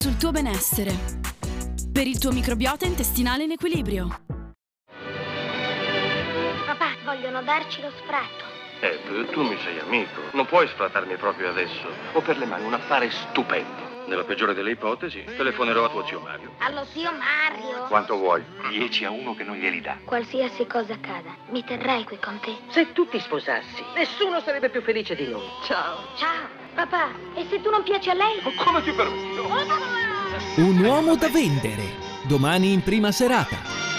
sul tuo benessere, per il tuo microbiota intestinale in equilibrio. Papà, vogliono darci lo sfratto. Tu mi sei amico, non puoi sfrattarmi proprio adesso. Ho per le mani un affare stupendo. Nella peggiore delle ipotesi, telefonerò a tuo zio Mario. Allo zio Mario? Quanto vuoi? 10-1 che non glieli dà. Qualsiasi cosa accada, mi terrai qui con te. Se tu ti sposassi, nessuno sarebbe più felice di noi. Ciao. Ciao. Papà, e se tu non piaci a lei? Come ti permetti? Un uomo da vendere, domani in prima serata.